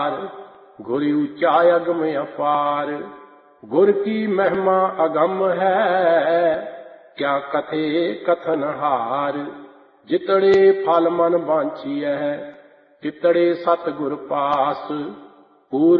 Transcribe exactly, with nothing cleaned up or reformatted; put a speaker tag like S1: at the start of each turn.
S1: गुर ऊंचा अगम अपार। गुर की महिमा अगम है, क्या कथे कथन हार। जितड़े फल मन बांछिए, तितड़े सतगुर पास।